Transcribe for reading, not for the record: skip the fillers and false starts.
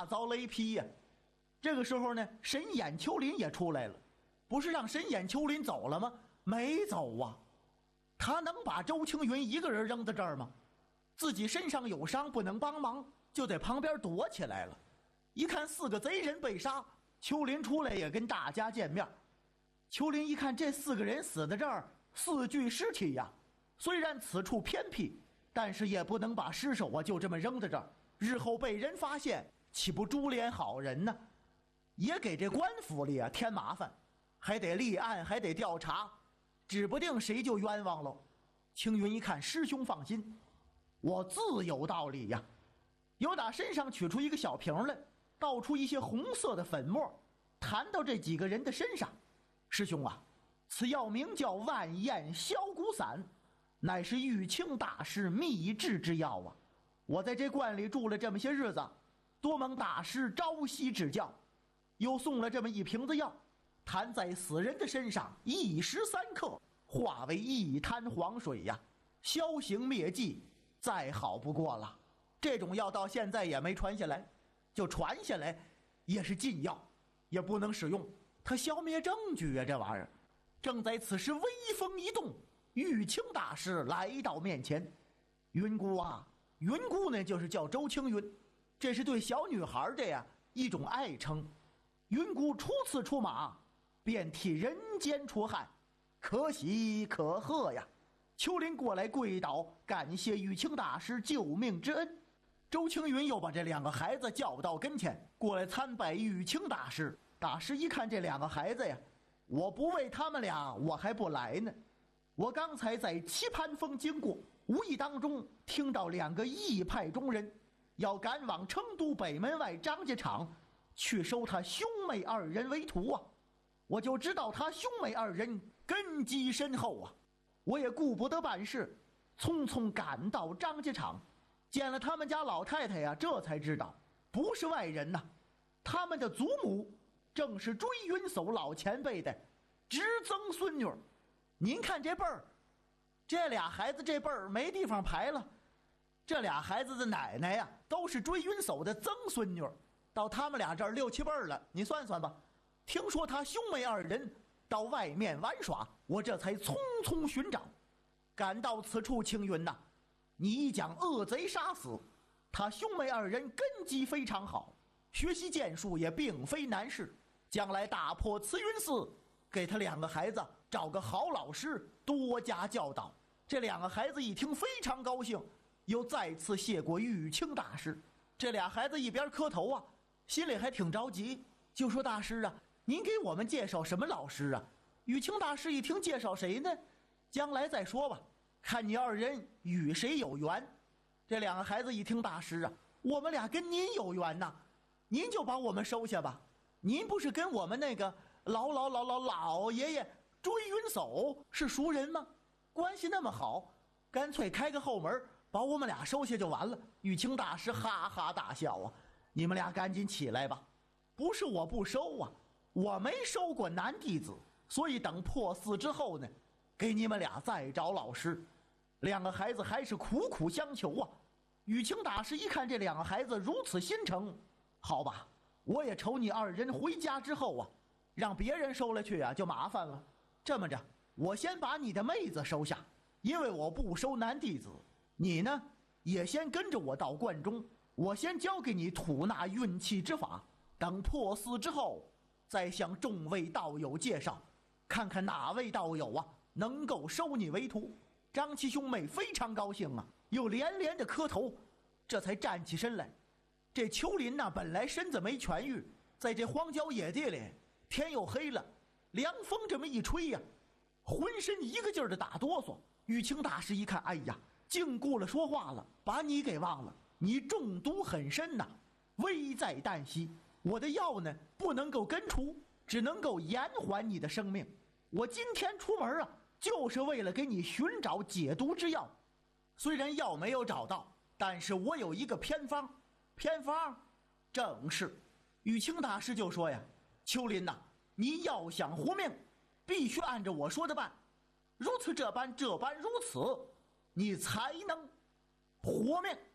大遭雷劈呀。这个时候呢，神眼丘林也出来了，不是让神眼丘林走了吗？没走啊，他能把周青云一个人扔在这儿吗？自己身上有伤不能帮忙，就在旁边躲起来了。一看4个贼人被杀，丘林出来也跟大家见面。丘林一看这4个人死在这儿，4具尸体呀，虽然此处偏僻，但是也不能把尸首就这么扔在这儿，日后被人发现岂不株连好人呢？也给这官府里添麻烦，还得立案，还得调查，指不定谁就冤枉喽。青云一看，师兄放心，我自有道理呀。由打身上取出一个小瓶来，倒出一些红色的粉末，弹到这几个人的身上。师兄啊，此药名叫万验消骨散，乃是玉清大师秘制之药啊。我在这观里住了这么些日子，多蒙大师朝夕指教，又送了这么一瓶子药，弹在死人的身上，1时3刻，化为一滩黄水呀，消形灭迹，再好不过了。这种药到现在也没传下来，就传下来也是禁药，也不能使用，它消灭证据啊，这玩意儿。正在此时，微风一动，玉清大师来到面前。云姑啊，云姑呢就是叫周青云，这是对小女孩的一种爱称。云姑初次出马，便替人间除害，可喜可贺呀。丘林过来跪倒，感谢玉清大师救命之恩。周青云又把这2个孩子叫到跟前，过来参拜玉清大师。大师一看这2个孩子呀，我不为他们俩，我还不来呢。我刚才在棋盘峰经过，无意当中听到2个义派中人要赶往成都北门外张家场去收他兄妹2人为徒啊。我就知道他兄妹2人根基深厚啊，我也顾不得办事，匆匆赶到张家场，见了他们家老太太呀，这才知道不是外人呐，他们的祖母正是追云叟老前辈的侄曾孙女。您看这辈儿，这俩孩子这辈儿没地方排了，这俩孩子的奶奶呀，都是追云叟的曾孙女，到他们俩这儿6、7辈儿了，你算算吧。听说他兄妹2人到外面玩耍，我这才匆匆寻找，赶到此处。青云呐，你一将恶贼杀死，他兄妹2人根基非常好，学习剑术也并非难事，将来打破慈云寺，给他2个孩子找个好老师，多加教导。这2个孩子一听非常高兴，又再次谢过玉清大师。这俩孩子一边磕头啊，心里还挺着急，就说大师啊，您给我们介绍什么老师啊？玉清大师一听，介绍谁呢？将来再说吧，看你2人与谁有缘。这2个孩子一听，大师啊，我们俩跟您有缘呐，您就把我们收下吧。您不是跟我们那个老爷爷追云叟是熟人吗？关系那么好，干脆开个后门，把我们俩收下就完了。玉清大师哈哈大笑啊，你们俩赶紧起来吧，不是我不收啊，我没收过男弟子，所以等破寺之后呢，给你们俩再找老师。2个孩子还是苦苦相求啊。玉清大师一看这2个孩子如此心诚，好吧，我也瞅你2人回家之后啊，让别人收了去啊，就麻烦了。这么着，我先把你的妹子收下，因为我不收男弟子。你呢，也先跟着我到观中，我先教给你吐纳运气之法，等破寺之后，再向众位道友介绍，看看哪位道友啊能够收你为徒。张七兄妹非常高兴啊，又连连的磕头，这才站起身来。这丘林呐，本来身子没痊愈，在这荒郊野地里，天又黑了，凉风这么一吹呀，浑身一个劲儿的打哆嗦。玉清大师一看，哎呀，竟顾了说话了，把你给忘了，你中毒很深呐，危在旦夕。我的药呢，不能够根除，只能够延缓你的生命。我今天出门啊，就是为了给你寻找解毒之药。虽然药没有找到，但是我有一个偏方。偏方正是玉清大师就说呀，丘林呐，你要想活命，必须按照我说的办，如此这般如此，你才能活命。